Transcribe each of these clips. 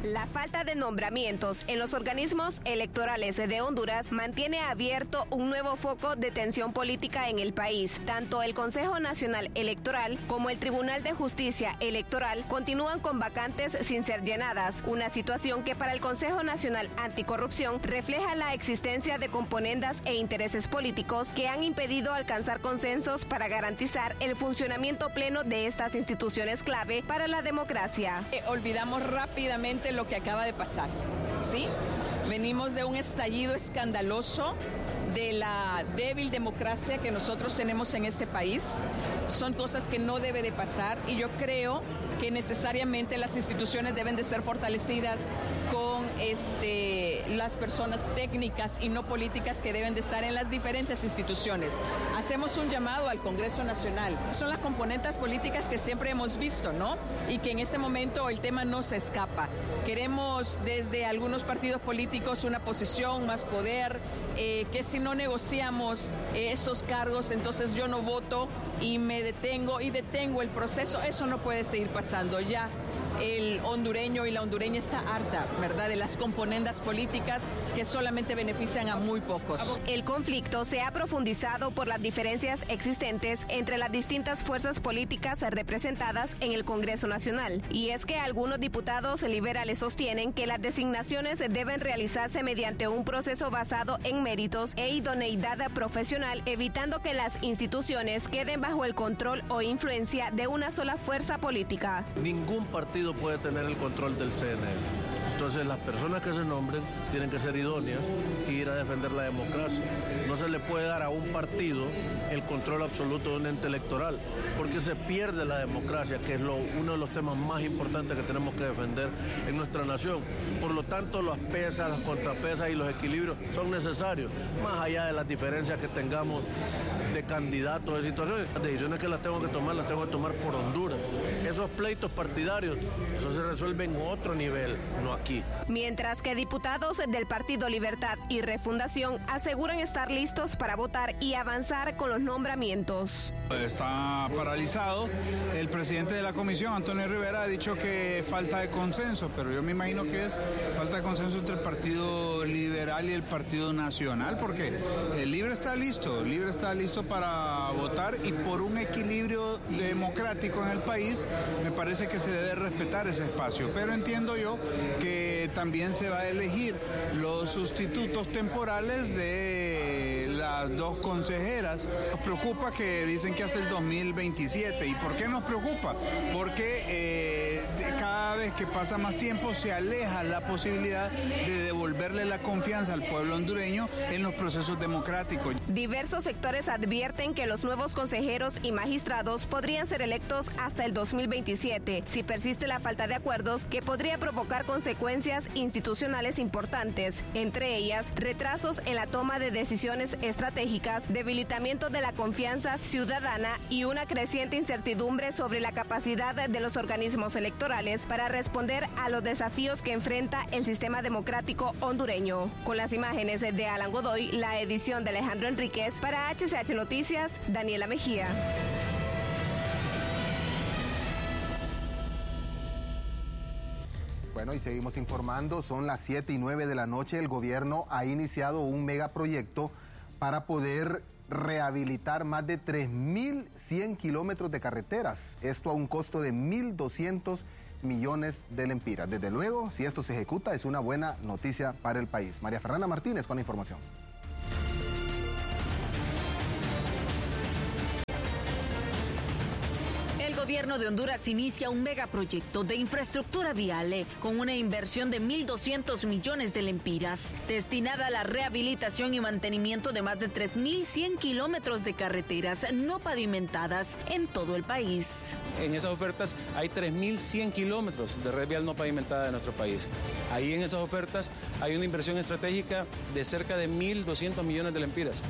La falta de nombramientos en los organismos electorales de Honduras mantiene abierto un nuevo foco de tensión política en el país. Tanto el Consejo Nacional Electoral como el Tribunal de Justicia Electoral continúan con vacantes sin ser llenadas, una situación que para el Consejo Nacional Anticorrupción refleja la existencia de componendas e intereses políticos que han impedido alcanzar consensos para garantizar el funcionamiento pleno de estas instituciones clave para la democracia. Olvidamos rápidamente lo que acaba de pasar, ¿sí? Venimos de un estallido escandaloso de la débil democracia que nosotros tenemos en este país. Son cosas que no debe de pasar y yo creo que necesariamente las instituciones deben de ser fortalecidas con las personas técnicas y no políticas que deben de estar en las diferentes instituciones. Hacemos un llamado al Congreso Nacional. Son las componentes políticas que siempre hemos visto, ¿no? Y que en este momento el tema no se escapa. Queremos desde algunos partidos políticos una posición, más poder, que si no negociamos estos cargos, entonces yo no voto y me detengo el proceso. Eso no puede seguir pasando ya. El hondureño y la hondureña está harta, ¿verdad?, de las componendas políticas que solamente benefician a muy pocos. El conflicto se ha profundizado por las diferencias existentes entre las distintas fuerzas políticas representadas en el Congreso Nacional. Y es que algunos diputados liberales sostienen que las designaciones deben realizarse mediante un proceso basado en méritos e idoneidad profesional, evitando que las instituciones queden bajo el control o influencia de una sola fuerza política. Ningún partido puede tener el control del CNE. Entonces las personas que se nombren tienen que ser idóneas y ir a defender la democracia. No se le puede dar a un partido el control absoluto de un ente electoral, porque se pierde la democracia, que es uno de los temas más importantes que tenemos que defender en nuestra nación. Por lo tanto, las pesas, las contrapesas y los equilibrios son necesarios, más allá de las diferencias que tengamos de candidatos, de situaciones. Las decisiones que las tengo que tomar por Honduras. Esos pleitos partidarios, eso se resuelve en otro nivel, no aquí. Mientras que diputados del Partido Libertad y Refundación aseguran estar listos para votar y avanzar con los nombramientos. Está paralizado. El presidente de la comisión, Antonio Rivera, ha dicho que falta de consenso, pero yo me imagino que es falta de consenso entre el Partido Liberal y el Partido Nacional, porque el Libre está listo para votar y por un equilibrio democrático en el país, me parece que se debe respetar ese espacio. Pero entiendo yo que también se va a elegir los sustitutos temporales de las dos consejeras. Nos preocupa que dicen que hasta el 2027. ¿Y por qué nos preocupa? Porque cada vez que pasa más tiempo se aleja la posibilidad de devolverle la confianza al pueblo hondureño en los procesos democráticos. Diversos sectores advierten que los nuevos consejeros y magistrados podrían ser electos hasta el 2027 si persiste la falta de acuerdos que podría provocar consecuencias institucionales importantes, entre ellas retrasos en la toma de decisiones estratégicas, debilitamiento de la confianza ciudadana y una creciente incertidumbre sobre la capacidad de los organismos electorales para responder a los desafíos que enfrenta el sistema democrático hondureño. Con las imágenes de Alan Godoy, la edición de Alejandro Enríquez, para HCH Noticias, Daniela Mejía. Bueno, y seguimos informando, son las 7:09 de la noche, el gobierno ha iniciado un megaproyecto para poder rehabilitar más de 3.100 kilómetros de carreteras, esto a un costo de 1.200 millones de lempiras. Desde luego, si esto se ejecuta, es una buena noticia para el país. María Fernanda Martínez con la información. El gobierno de Honduras inicia un megaproyecto de infraestructura vial con una inversión de 1.200 millones de lempiras, destinada a la rehabilitación y mantenimiento de más de 3.100 kilómetros de carreteras no pavimentadas en todo el país. En esas ofertas hay 3.100 kilómetros de red vial no pavimentada de nuestro país. Ahí en esas ofertas hay una inversión estratégica de cerca de 1.200 millones de lempiras,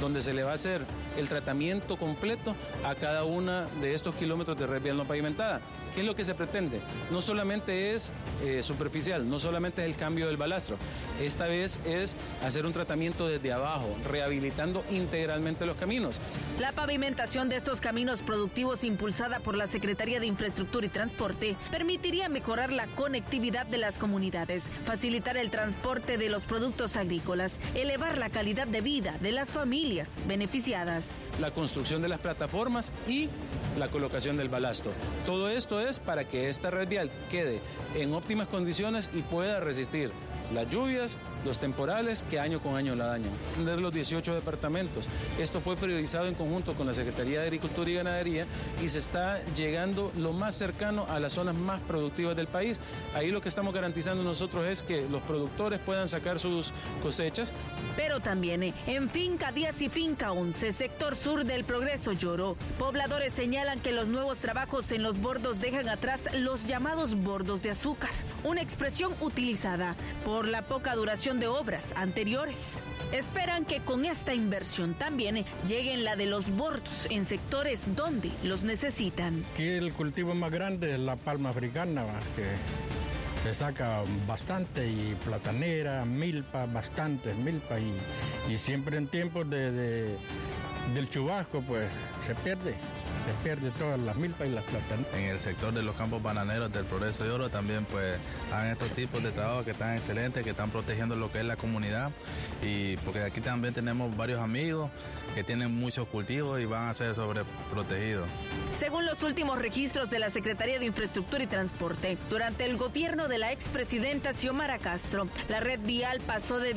donde se le va a hacer el tratamiento completo a cada una de estos kilómetros de red vial no pavimentada. ¿Qué es lo que se pretende? No solamente es superficial, no solamente es el cambio del balastro, esta vez es hacer un tratamiento desde abajo, rehabilitando integralmente los caminos. La pavimentación de estos caminos productivos impulsada por la Secretaría de Infraestructura y Transporte permitiría mejorar la conectividad de las comunidades, facilitar el transporte de los productos agrícolas, elevar la calidad de vida de las familias beneficiadas. La construcción de las plataformas y la colocación del balasto. Todo esto es para que esta red vial quede en óptimas condiciones y pueda resistir las lluvias, los temporales que año con año la dañan. De los 18 departamentos. Esto fue priorizado en conjunto con la Secretaría de Agricultura y Ganadería y se está llegando lo más cercano a las zonas más productivas del país. Ahí lo que estamos garantizando nosotros es que los productores puedan sacar sus cosechas. Pero también en Finca 10 y Finca 11, sector sur del Progreso Lloro, pobladores señalan que los nuevos trabajos en los bordos dejan atrás los llamados bordos de azúcar, una expresión utilizada por la poca duración de obras anteriores. Esperan que con esta inversión también lleguen la de los bordos en sectores donde los necesitan. Aquí el cultivo más grande es la palma africana, que se saca bastante, y platanera, milpa, bastante milpa, y siempre en tiempos del chubasco pues se pierde todas las milpas y las plataneras. En el sector de los campos bananeros del Progreso Lloro también pues hay estos tipos de trabajos que están excelentes, que están protegiendo lo que es la comunidad, y porque aquí también tenemos varios amigos que tienen muchos cultivos y van a ser sobreprotegidos. Según los últimos registros de la Secretaría de Infraestructura y Transporte, durante el gobierno de la expresidenta Xiomara Castro, la red vial pasó de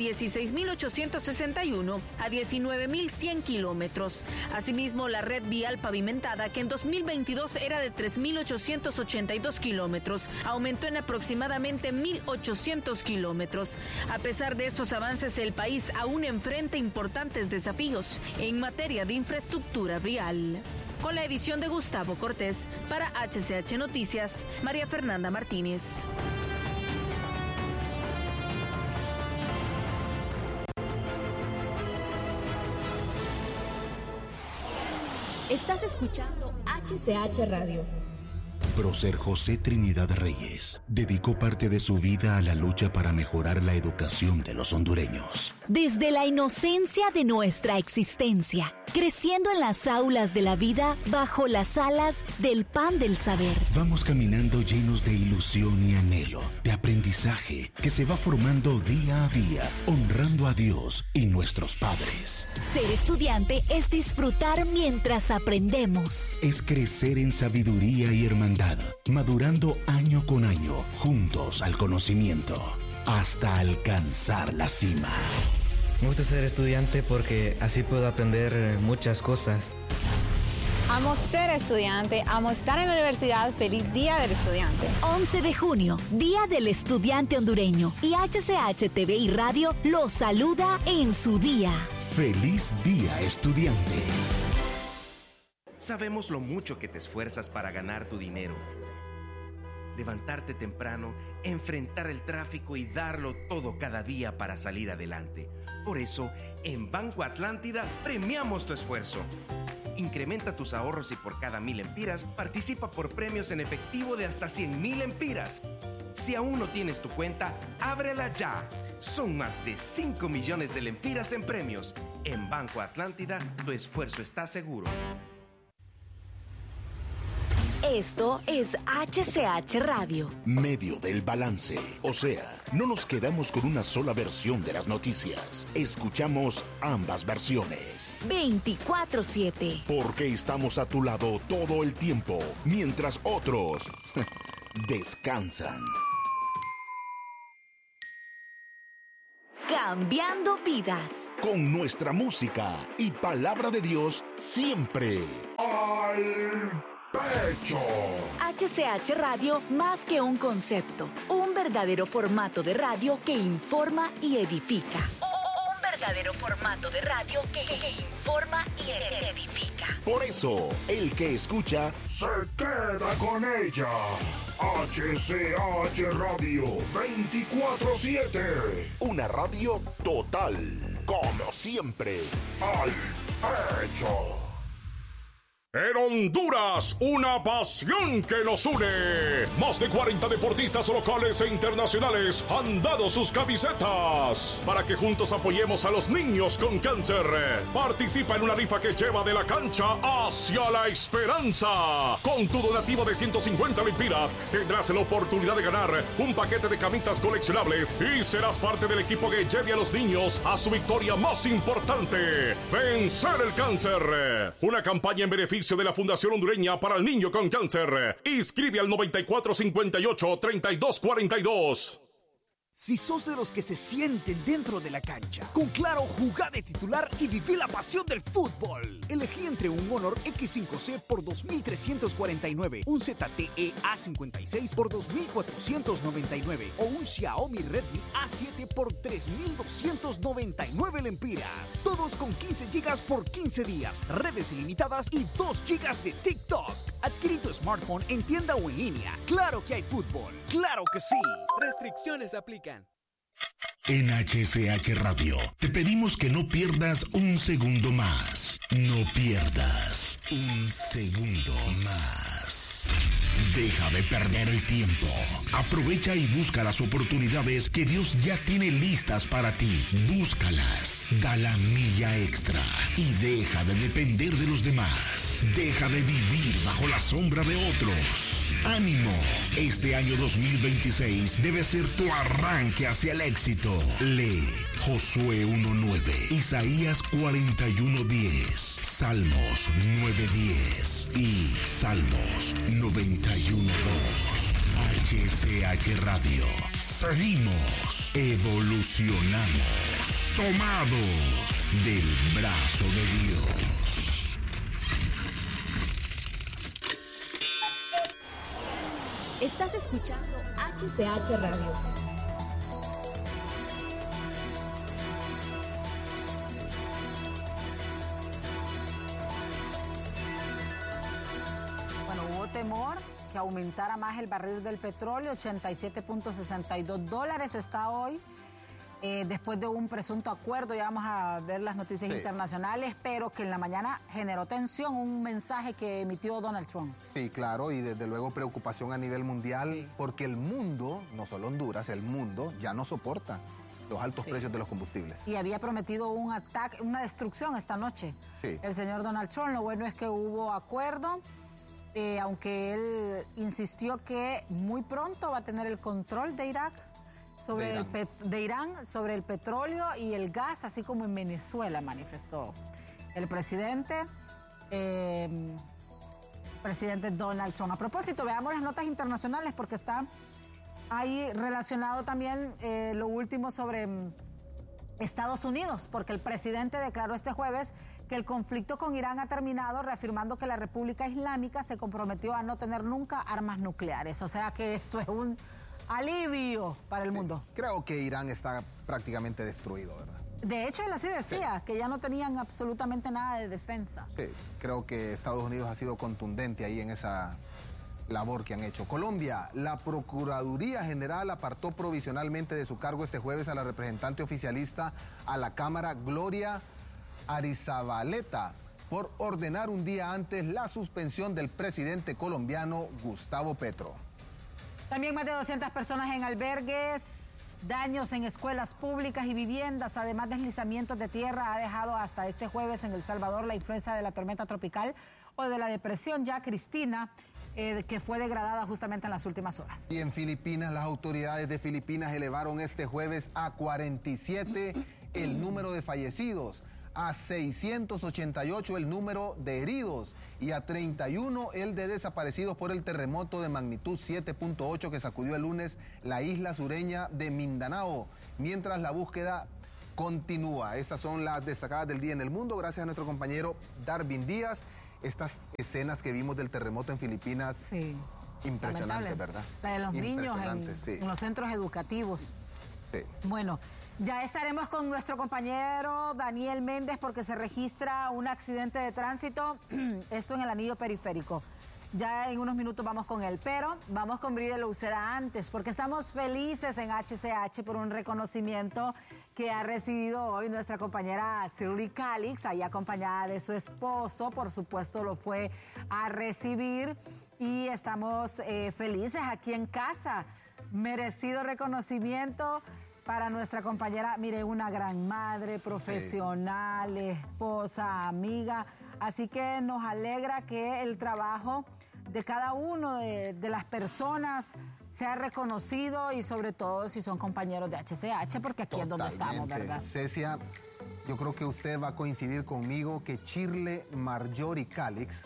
16.861 a 19.100 kilómetros. Asimismo, la red vial pavimentada, que en 2022 era de 3.882 kilómetros, aumentó en aproximadamente 1.800 kilómetros. A pesar de estos avances, el país aún enfrenta importantes desafíos en materia de infraestructura vial. Con la edición de Gustavo Cortés, para HCH Noticias, María Fernanda Martínez. Estás escuchando HCH Radio. Prócer José Trinidad Reyes dedicó parte de su vida a la lucha para mejorar la educación de los hondureños. Desde la inocencia de nuestra existencia, creciendo en las aulas de la vida bajo las alas del pan del saber. Vamos caminando llenos de ilusión y anhelo, de aprendizaje que se va formando día a día, honrando a Dios y nuestros padres. Ser estudiante es disfrutar mientras aprendemos. Es crecer en sabiduría y hermandad, madurando año con año, juntos al conocimiento, hasta alcanzar la cima. Me gusta ser estudiante porque así puedo aprender muchas cosas. Amo ser estudiante, amo estar en la universidad. Feliz Día del Estudiante. 11 de junio, Día del Estudiante Hondureño. Y HCH TV y Radio los saluda en su día. ¡Feliz Día, estudiantes! Sabemos lo mucho que te esfuerzas para ganar tu dinero. Levantarte temprano, enfrentar el tráfico y darlo todo cada día para salir adelante. Por eso, en Banco Atlántida premiamos tu esfuerzo. Incrementa tus ahorros y por cada 1,000 lempiras participa por premios en efectivo de hasta 100,000 lempiras. Si aún no tienes tu cuenta, ábrela ya. Son más de 5 millones de lempiras en premios. En Banco Atlántida, tu esfuerzo está seguro. Esto es HCH Radio. Medio del balance. O sea, no nos quedamos con una sola versión de las noticias. Escuchamos ambas versiones. 24/7. Porque estamos a tu lado todo el tiempo, mientras otros descansan. Cambiando vidas. Con nuestra música y palabra de Dios siempre al pecho. HCH Radio, más que un concepto, un verdadero formato de radio que informa y edifica. Un verdadero formato de radio que informa y edifica. Por eso, el que escucha se queda con ella. HCH Radio 24/7. Una radio total. como siempre, al pecho. En Honduras, una pasión que nos une. Más de 40 deportistas locales e internacionales han dado sus camisetas para que juntos apoyemos a los niños con cáncer. Participa en una rifa que lleva de la cancha hacia la esperanza. Con tu donativo de 150 lempiras tendrás la oportunidad de ganar un paquete de camisas coleccionables y serás parte del equipo que lleve a los niños a su victoria más importante: vencer el cáncer. Una campaña en beneficio de la Fundación Hondureña para el Niño con Cáncer. Inscribe al 9458-3242. Si sos de los que se sienten dentro de la cancha, con Claro, jugá de titular y viví la pasión del fútbol. Elegí entre un Honor X5C por 2.349, un ZTE A56 por 2.499 o un Xiaomi Redmi A7 por 3.299 lempiras. Todos con 15 GB por 15 días, redes ilimitadas y 2 GB de TikTok. Adquirí tu smartphone en tienda o en línea. Claro que hay fútbol. ¡Claro que sí! Restricciones aplican. En HCH Radio te pedimos que no pierdas un segundo más. No pierdas un segundo más. Deja de perder el tiempo. Aprovecha y busca las oportunidades que Dios ya tiene listas para ti. Búscalas. Da la milla extra y deja de depender de los demás. Deja de vivir bajo la sombra de otros. ¡Ánimo! Este año 2026 debe ser tu arranque hacia el éxito. Lee Josué 1:9, Isaías 41:10, Salmos 9:10 y Salmos 91:2. HCH Radio. Seguimos, evolucionamos, tomados del brazo de Dios. Estás escuchando HCH Radio. Bueno, hubo temor que aumentara más el barril del petróleo, $87.62 está hoy. Después de un presunto acuerdo, ya vamos a ver las noticias internacionales, pero que en la mañana generó tensión, un mensaje que emitió Donald Trump. Sí, claro, y desde luego preocupación a nivel mundial, porque el mundo, no solo Honduras, el mundo ya no soporta los altos precios de los combustibles. Y había prometido un ataque, una destrucción esta noche. Sí. El señor Donald Trump, lo bueno es que hubo acuerdo, aunque él insistió que muy pronto va a tener el control de Irak. De Irán sobre el petróleo y el gas, así como en Venezuela, manifestó el presidente Donald Trump. A propósito, veamos las notas internacionales porque está ahí relacionado también lo último sobre Estados Unidos, porque el presidente declaró este jueves que el conflicto con Irán ha terminado, reafirmando que la República Islámica se comprometió a no tener nunca armas nucleares. O sea que esto es un alivio para el mundo. Creo que Irán está prácticamente destruido, ¿verdad? De hecho, él así decía, que ya no tenían absolutamente nada de defensa. Sí, creo que Estados Unidos ha sido contundente ahí en esa labor que han hecho. Colombia, la Procuraduría General apartó provisionalmente de su cargo este jueves a la representante oficialista a la Cámara, Gloria Arizabaleta, por ordenar un día antes la suspensión del presidente colombiano Gustavo Petro. También más de 200 personas en albergues, daños en escuelas públicas y viviendas, además deslizamientos de tierra ha dejado hasta este jueves en El Salvador la influencia de la tormenta tropical o de la depresión ya Cristina, que fue degradada justamente en las últimas horas. Y en Filipinas, las autoridades de Filipinas elevaron este jueves a 47 el número de fallecidos, a 688 el número de heridos y a 31 el de desaparecidos por el terremoto de magnitud 7.8 que sacudió el lunes la isla sureña de Mindanao, mientras la búsqueda continúa. Estas son las destacadas del día en el mundo, gracias a nuestro compañero Darwin Díaz. Estas escenas que vimos del terremoto en Filipinas, impresionantes, ¿verdad? La de los niños en los centros educativos. Sí. Bueno, ya estaremos con nuestro compañero Daniel Méndez porque se registra un accidente de tránsito, esto en el anillo periférico. Ya en unos minutos vamos con él, pero vamos con Bridel Uceda antes, porque estamos felices en HCH por un reconocimiento que ha recibido hoy nuestra compañera Shirley Calix, ahí acompañada de su esposo, por supuesto lo fue a recibir y estamos felices aquí en casa. Merecido reconocimiento para nuestra compañera, mire, una gran madre, profesional, esposa, amiga, así que nos alegra que el trabajo de cada uno de las personas sea reconocido y sobre todo si son compañeros de HCH, porque aquí es donde estamos, ¿verdad? Cecia, yo creo que usted va a coincidir conmigo que Shirley Marjorie Calix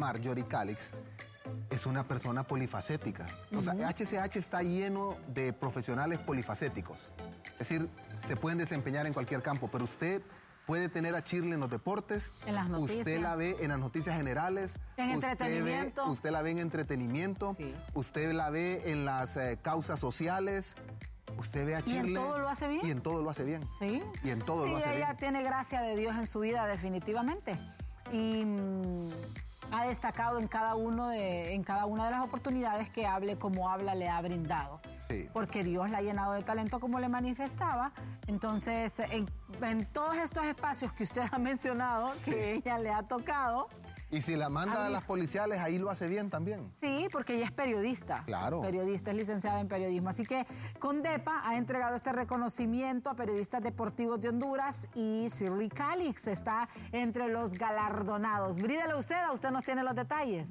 es una persona polifacética. O sea, HCH está lleno de profesionales polifacéticos. Es decir, se pueden desempeñar en cualquier campo, pero usted puede tener a Shirley en los deportes. En las noticias. Usted la ve en las noticias generales. En entretenimiento. Usted la ve en entretenimiento. Sí. Usted la ve en las causas sociales. Usted ve a Shirley. ¿Y en todo lo hace bien? Y en todo lo hace bien. Sí. Y en todo lo hace bien. Sí, ella tiene gracia de Dios en su vida, definitivamente. Y ha destacado en cada una de las oportunidades que hable como habla, le ha brindado. Sí. Porque Dios la ha llenado de talento como le manifestaba. Entonces, en todos estos espacios que usted ha mencionado, que ella le ha tocado. Y si la manda a las policiales, ahí lo hace bien también. Sí, porque ella es periodista. Claro. Periodista, es licenciada en periodismo. Así que Condepa ha entregado este reconocimiento a periodistas deportivos de Honduras y Shirley Calix está entre los galardonados. Bridel Uceda, usted nos tiene los detalles.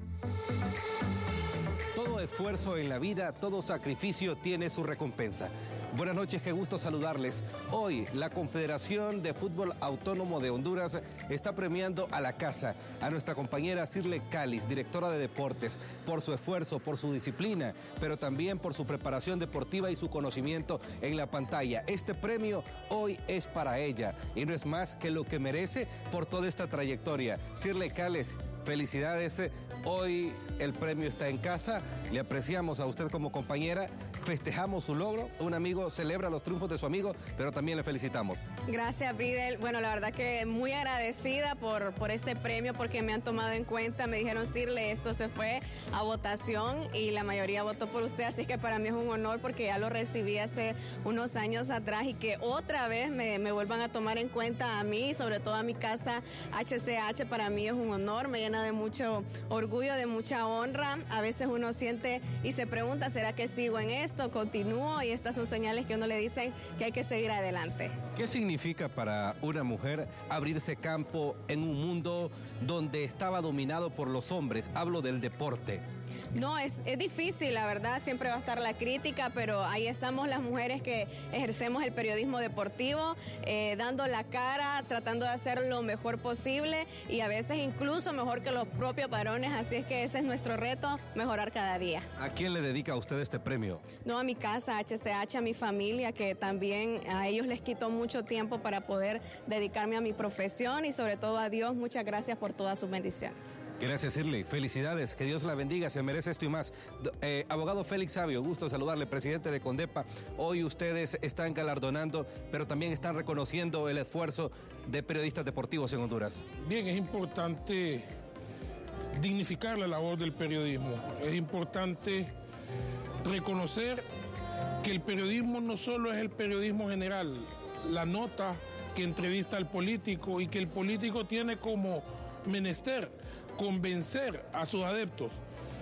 Todo esfuerzo en la vida, todo sacrificio tiene su recompensa. Buenas noches, qué gusto saludarles. Hoy la Confederación de Fútbol Autónomo de Honduras está premiando a la casa, a nuestra compañera Shirley Calix, directora de deportes, por su esfuerzo, por su disciplina, pero también por su preparación deportiva y su conocimiento en la pantalla. Este premio hoy es para ella y no es más que lo que merece por toda esta trayectoria. Shirley Calix, felicidades. Hoy el premio está en casa. Le apreciamos a usted como compañera. Festejamos su logro. Un amigo celebra los triunfos de su amigo, pero también le felicitamos. Gracias, Bridel. Bueno, la verdad que muy agradecida por este premio, porque me han tomado en cuenta. Me dijeron, Shirley, esto se fue a votación y la mayoría votó por usted. Así que para mí es un honor, porque ya lo recibí hace unos años atrás y que otra vez me vuelvan a tomar en cuenta a mí, sobre todo a mi casa HCH. Para mí es un honor, me llena de mucho orgullo, de mucha honra. A veces uno siente y se pregunta, ¿será que sigo en esto? Continúo, y estas son señales que uno le dicen que hay que seguir adelante. ¿Qué significa para una mujer abrirse campo en un mundo donde estaba dominado por los hombres? Hablo del deporte. No, es difícil, la verdad, siempre va a estar la crítica, pero ahí estamos las mujeres que ejercemos el periodismo deportivo, dando la cara, tratando de hacer lo mejor posible y a veces incluso mejor que los propios varones, así es que ese es nuestro reto, mejorar cada día. ¿A quién le dedica a usted este premio? No, a mi casa, HCH, a mi familia, que también a ellos les quitó mucho tiempo para poder dedicarme a mi profesión y sobre todo a Dios, muchas gracias por todas sus bendiciones. Gracias, Shirley. Felicidades. Que Dios la bendiga. Se merece esto y más. Abogado Félix Sabio, gusto saludarle, presidente de Condepa. Hoy ustedes están galardonando, pero también están reconociendo el esfuerzo de periodistas deportivos en Honduras. Bien, es importante dignificar la labor del periodismo. Es importante reconocer que el periodismo no solo es el periodismo general, la nota que entrevista al político y que el político tiene como menester convencer a sus adeptos.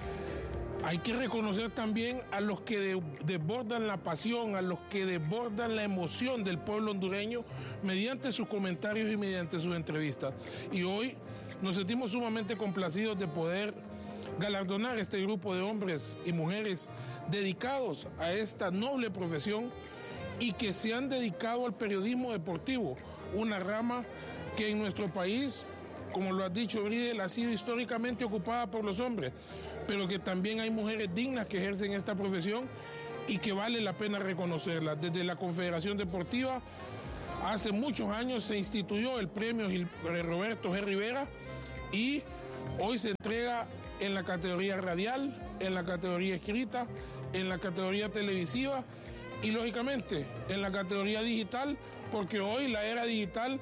Hay que reconocer también a los que desbordan la pasión, a los que desbordan la emoción del pueblo hondureño mediante sus comentarios y mediante sus entrevistas. Y hoy nos sentimos sumamente complacidos de poder galardonar este grupo de hombres y mujeres dedicados a esta noble profesión y que se han dedicado al periodismo deportivo, una rama que en nuestro país, como lo has dicho, Bridel, ha sido históricamente ocupada por los hombres, pero que también hay mujeres dignas que ejercen esta profesión y que vale la pena reconocerlas. Desde la Confederación Deportiva, hace muchos años se instituyó el premio Roberto G. Rivera y hoy se entrega en la categoría radial, en la categoría escrita, en la categoría televisiva y lógicamente en la categoría digital, porque hoy la era digital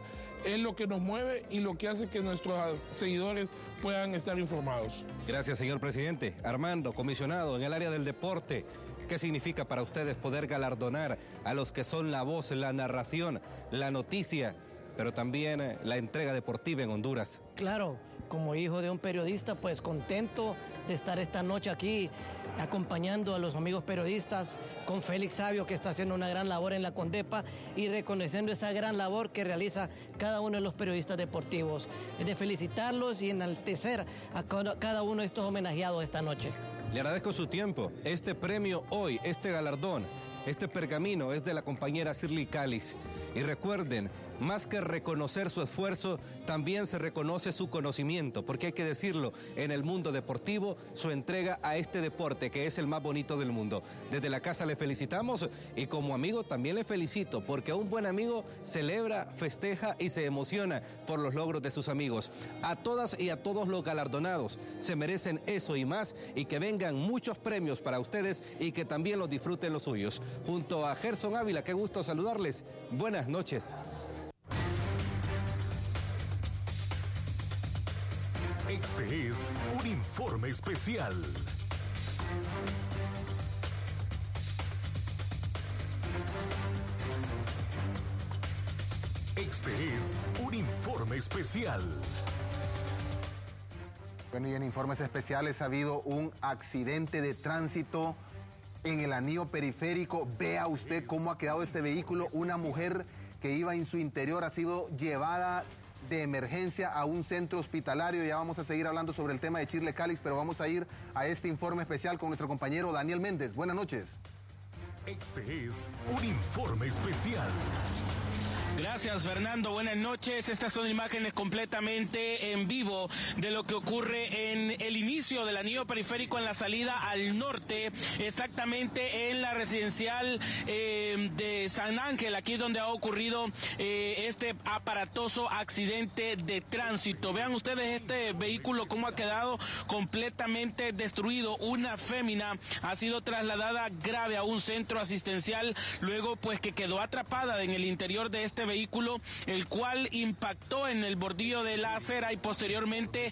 es lo que nos mueve y lo que hace que nuestros seguidores puedan estar informados. Gracias, señor presidente. Armando, comisionado en el área del deporte, ¿qué significa para ustedes poder galardonar a los que son la voz, la narración, la noticia, pero también la entrega deportiva en Honduras? Claro, como hijo de un periodista, pues contento de estar esta noche aquí acompañando a los amigos periodistas con Félix Sabio, que está haciendo una gran labor en la Condepa, y reconociendo esa gran labor que realiza cada uno de los periodistas deportivos. Es de felicitarlos y enaltecer a cada uno de estos homenajeados esta noche. Le agradezco su tiempo. Este premio hoy, este galardón, este pergamino es de la compañera Shirley Calix. Y recuerden, más que reconocer su esfuerzo, también se reconoce su conocimiento, porque hay que decirlo, en el mundo deportivo, su entrega a este deporte que es el más bonito del mundo. Desde la casa le felicitamos y como amigo también le felicito, porque un buen amigo celebra, festeja y se emociona por los logros de sus amigos. A todas y a todos los galardonados se merecen eso y más, y que vengan muchos premios para ustedes y que también los disfruten los suyos. Junto a Gerson Ávila, qué gusto saludarles. Buenas noches. Este es un informe especial. Este es un informe especial. Bueno, y en informes especiales ha habido un accidente de tránsito en el anillo periférico. Vea usted cómo ha quedado este vehículo. Una mujer que iba en su interior ha sido llevada de emergencia a un centro hospitalario. Ya vamos a seguir hablando sobre el tema de Shirley Calix, pero vamos a ir a este informe especial con nuestro compañero Daniel Méndez. Buenas noches. Este es un informe especial. Gracias, Fernando. Buenas noches. Estas son imágenes completamente en vivo de lo que ocurre en el inicio del anillo periférico en la salida al norte, exactamente en la residencial de San Ángel, aquí donde ha ocurrido este aparatoso accidente de tránsito. Vean ustedes este vehículo cómo ha quedado completamente destruido. Una fémina ha sido trasladada grave a un centro asistencial, luego pues que quedó atrapada en el interior de este vehículo, el cual impactó en el bordillo de la acera y posteriormente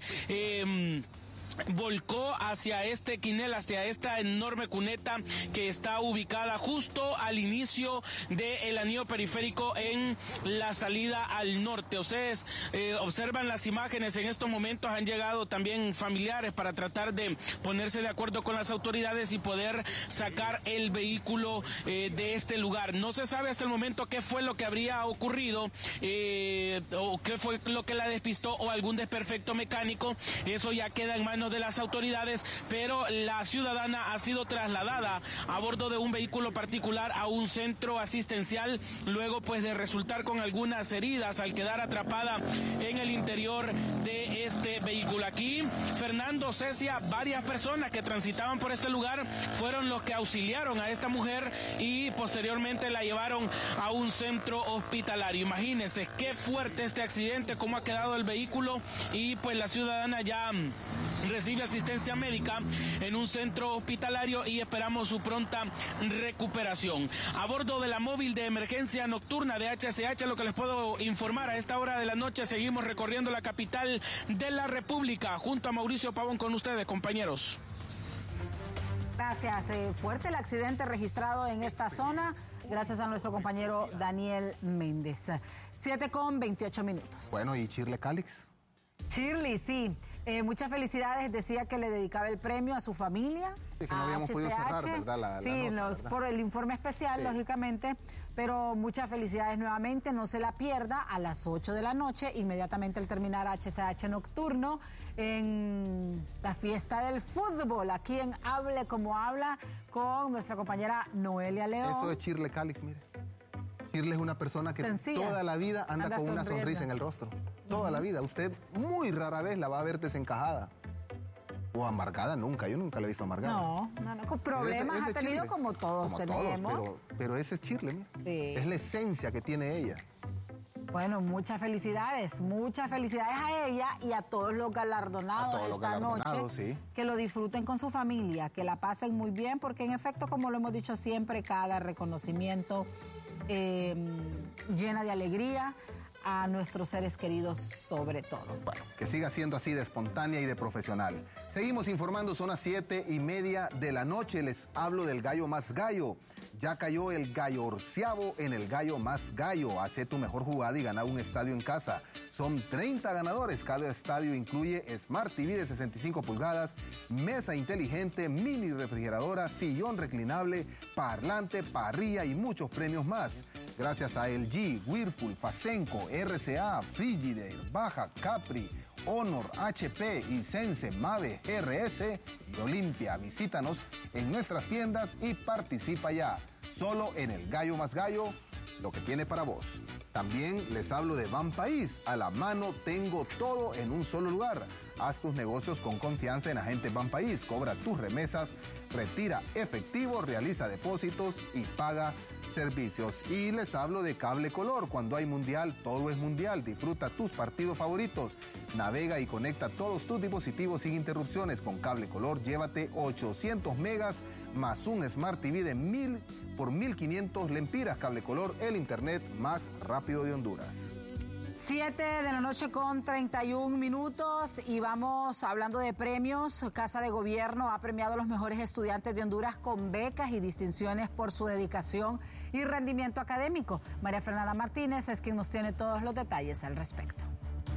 volcó hacia este quinel, hacia esta enorme cuneta que está ubicada justo al inicio del anillo periférico en la salida al norte. Ustedes observan las imágenes, en estos momentos han llegado también familiares para tratar de ponerse de acuerdo con las autoridades y poder sacar el vehículo de este lugar. No se sabe hasta el momento qué fue lo que habría ocurrido o qué fue lo que la despistó o algún desperfecto mecánico. Eso ya queda en manos de las autoridades, pero la ciudadana ha sido trasladada a bordo de un vehículo particular a un centro asistencial, luego pues de resultar con algunas heridas al quedar atrapada en el interior de este vehículo. Aquí, Fernando, Cecia, varias personas que transitaban por este lugar fueron los que auxiliaron a esta mujer y posteriormente la llevaron a un centro hospitalario. Imagínense qué fuerte este accidente, cómo ha quedado el vehículo, y pues la ciudadana ya recibe asistencia médica en un centro hospitalario y esperamos su pronta recuperación. A bordo de la móvil de emergencia nocturna de HCH, lo que les puedo informar a esta hora de la noche, seguimos recorriendo la capital de la República junto a Mauricio Pavón con ustedes, compañeros. Gracias. Fuerte el accidente registrado en esta zona. Gracias a nuestro compañero Daniel Méndez. 7:28. Bueno, ¿y Shirley Calix? Shirley, sí. Muchas felicidades. Decía que le dedicaba el premio a su familia. Sí, que no habíamos podido cerrar, ¿verdad? Sí, por el informe especial, sí, lógicamente. Pero muchas felicidades nuevamente. No se la pierda a las 8 de la noche, inmediatamente al terminar HCH Nocturno, en la fiesta del fútbol, aquí en Hable Como Habla, con nuestra compañera Noelia León. Eso es Shirley Calix, mire. Shirley es una persona que sencilla, toda la vida anda con una sonrisa en el rostro. Toda la vida. Usted muy rara vez la va a ver desencajada. O amargada, nunca. Yo nunca la he visto amargada. No. Con problemas ha tenido Shirley, como todos tenemos. Todos, pero ese es Shirley, sí. Es la esencia que tiene ella. Bueno, muchas felicidades a ella y a todos los galardonados esta noche. Sí. Que lo disfruten con su familia, que la pasen muy bien, porque en efecto, como lo hemos dicho siempre, cada reconocimiento llena de alegría. a nuestros seres queridos sobre todo. Bueno, que siga siendo así de espontánea y de profesional. Seguimos informando, son las 7:30 de la noche. Les hablo del gallo más gallo. Ya cayó el gallo orciavo en el gallo más gallo. Hace tu mejor jugada y gana un estadio en casa. Son 30 ganadores. Cada estadio incluye Smart TV de 65 pulgadas, mesa inteligente, mini refrigeradora, sillón reclinable, parlante, parrilla y muchos premios más. Gracias a LG, Whirlpool, Fasenco, RCA, Frigidaire, Baja, Capri, Honor, HP, Hisense, Mave, GRS y Olimpia. Visítanos en nuestras tiendas y participa ya. Solo en el Gallo Más Gallo, lo que tiene para vos. También les hablo de Banpaís. A la mano tengo todo en un solo lugar. Haz tus negocios con confianza en Agentes Banpaís. Cobra tus remesas, retira efectivo, realiza depósitos y paga servicios. Y les hablo de Cable Color. Cuando hay mundial, todo es mundial. Disfruta tus partidos favoritos. Navega y conecta todos tus dispositivos sin interrupciones. Con Cable Color, llévate 800 megas más un Smart TV de 1000 por 1500 lempiras. Cable Color, el internet más rápido de Honduras. 7:31 y vamos hablando de premios. Casa de Gobierno ha premiado a los mejores estudiantes de Honduras con becas y distinciones por su dedicación y rendimiento académico. María Fernanda Martínez es quien nos tiene todos los detalles al respecto.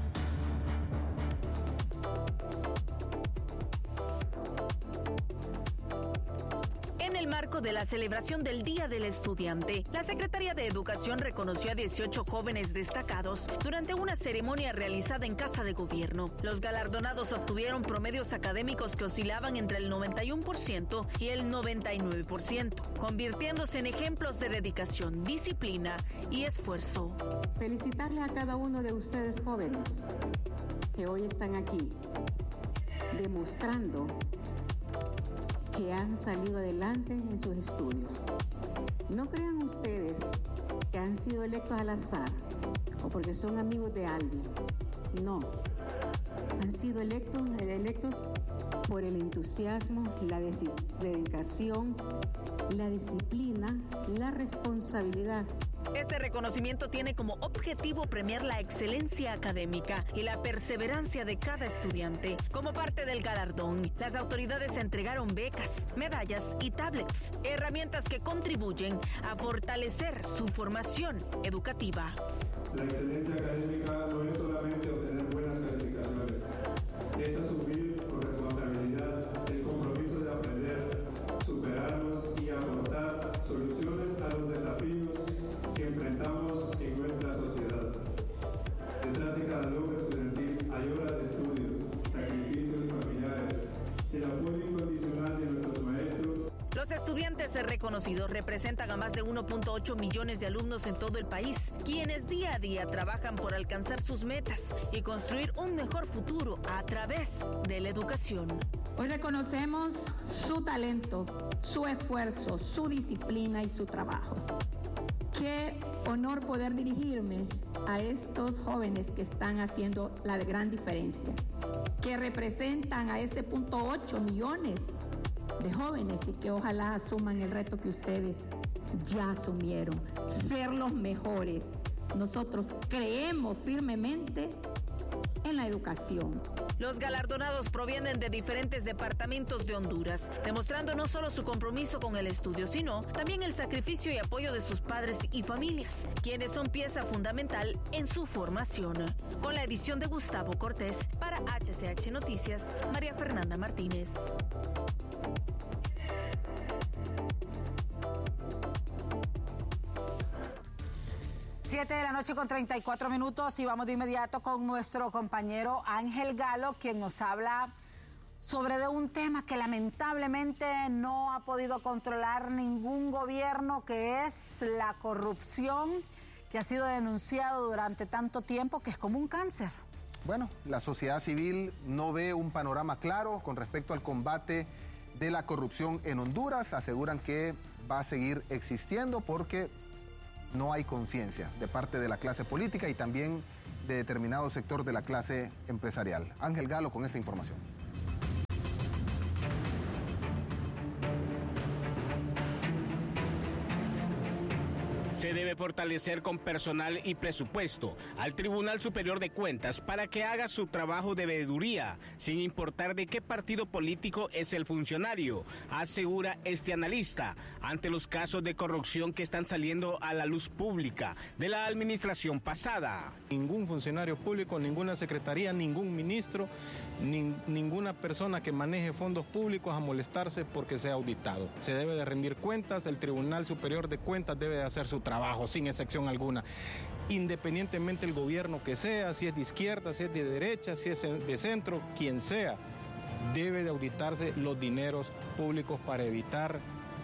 En el marco de la celebración del Día del Estudiante, la Secretaría de Educación reconoció a 18 jóvenes destacados durante una ceremonia realizada en Casa de Gobierno. Los galardonados obtuvieron promedios académicos que oscilaban entre el 91% y el 99%, convirtiéndose en ejemplos de dedicación, disciplina y esfuerzo. Felicitarles a cada uno de ustedes jóvenes que hoy están aquí, demostrando que han salido adelante en sus estudios. No crean ustedes que han sido electos al azar o porque son amigos de alguien. No. Han sido electos por el entusiasmo, la dedicación, la disciplina, la responsabilidad. Este reconocimiento tiene como objetivo premiar la excelencia académica y la perseverancia de cada estudiante. Como parte del galardón, las autoridades entregaron becas, medallas y tablets, herramientas que contribuyen a fortalecer su formación educativa. La excelencia académica no es solamente obtener buenas calificaciones, es asumir con responsabilidad el compromiso de aprender, superarnos y aportar soluciones a los desafíos que enfrentamos en nuestra sociedad. Detrás de cada logro estudiantil hay horas de estudio, sacrificios familiares, el apoyo incondicional de nuestros maestros. Los estudiantes reconocidos representan a más de 1.8 millones de alumnos en todo el país, quienes día a día trabajan por alcanzar sus metas y construir un mejor futuro a través de la educación. Hoy reconocemos su talento, su esfuerzo, su disciplina y su trabajo. Qué honor poder dirigirme a estos jóvenes que están haciendo la gran diferencia, que representan a ese 0.8 millones de jóvenes y que ojalá asuman el reto que ustedes ya asumieron, ser los mejores. Nosotros creemos firmemente en la educación. Los galardonados provienen de diferentes departamentos de Honduras, demostrando no solo su compromiso con el estudio, sino también el sacrificio y apoyo de sus padres y familias, quienes son pieza fundamental en su formación. Con la edición de Gustavo Cortés, para HCH Noticias, María Fernanda Martínez. 7:34 p.m. y vamos de inmediato con nuestro compañero Ángel Galo, quien nos habla sobre de un tema que lamentablemente no ha podido controlar ningún gobierno, que es la corrupción, que ha sido denunciado durante tanto tiempo, que es como un cáncer. Bueno, la sociedad civil no ve un panorama claro con respecto al combate de la corrupción en Honduras. Aseguran que va a seguir existiendo porque no hay conciencia de parte de la clase política y también de determinado sector de la clase empresarial. Ángel Galo con esta información. Se debe fortalecer con personal y presupuesto al Tribunal Superior de Cuentas para que haga su trabajo de veeduría, sin importar de qué partido político es el funcionario, asegura este analista, ante los casos de corrupción que están saliendo a la luz pública de la administración pasada. Ningún funcionario público, ninguna secretaría, ningún ministro, ninguna persona que maneje fondos públicos a molestarse porque sea auditado. Se debe de rendir cuentas, el Tribunal Superior de Cuentas debe de hacer su trabajo sin excepción alguna, independientemente del gobierno que sea, si es de izquierda, si es de derecha, si es de centro, quien sea, debe de auditarse los dineros públicos para evitar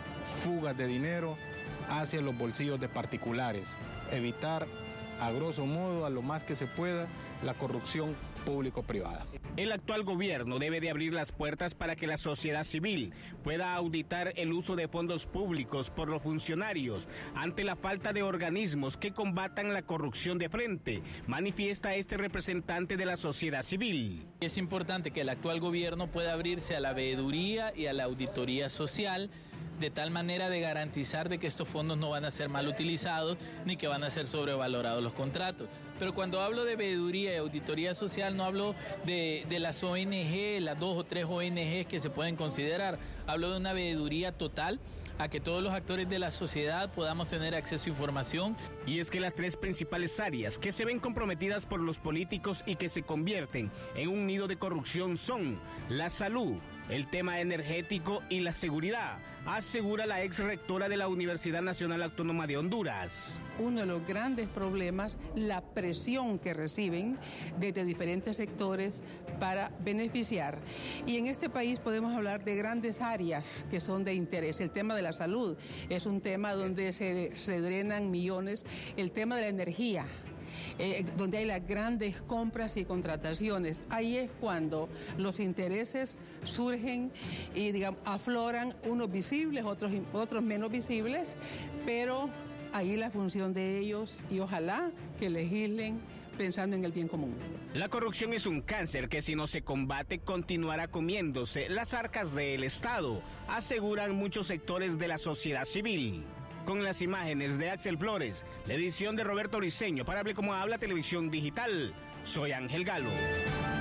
fugas de dinero hacia los bolsillos de particulares, evitar a grosso modo, a lo más que se pueda, la corrupción público-privada. El actual gobierno debe de abrir las puertas para que la sociedad civil pueda auditar el uso de fondos públicos por los funcionarios ante la falta de organismos que combatan la corrupción de frente, manifiesta este representante de la sociedad civil. Es importante que el actual gobierno pueda abrirse a la veeduría y a la auditoría social, de tal manera de garantizar de que estos fondos no van a ser mal utilizados ni que van a ser sobrevalorados los contratos. Pero cuando hablo de veeduría y auditoría social no hablo de las ONG, las 2 o 3 ONGs que se pueden considerar, hablo de una veeduría total a que todos los actores de la sociedad podamos tener acceso a información. Y es que las 3 principales áreas que se ven comprometidas por los políticos y que se convierten en un nido de corrupción son la salud, el tema energético y la seguridad, asegura la ex rectora de la Universidad Nacional Autónoma de Honduras. Uno de los grandes problemas, la presión que reciben desde diferentes sectores para beneficiar. Y en este país podemos hablar de grandes áreas que son de interés. El tema de la salud es un tema donde se drenan millones. El tema de la energía, donde hay las grandes compras y contrataciones. Ahí es cuando los intereses surgen y, digamos, afloran, unos visibles, otros menos visibles, pero ahí la función de ellos, y ojalá que legislen pensando en el bien común. La corrupción es un cáncer que si no se combate continuará comiéndose las arcas del Estado, aseguran muchos sectores de la sociedad civil. Con las imágenes de Axel Flores, la edición de Roberto Briceño para Hable Como Habla Televisión Digital, soy Ángel Galo.